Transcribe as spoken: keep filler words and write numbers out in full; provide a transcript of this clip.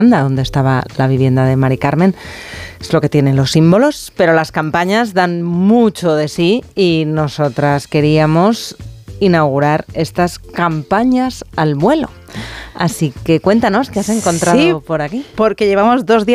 donde estaba la vivienda de Mari Carmen. Es lo que tienen los símbolos, pero las campañas dan mucho de sí y nosotras queríamos inaugurar estas campañas al vuelo. Así que cuéntanos qué has encontrado sí, por aquí. Porque llevamos dos días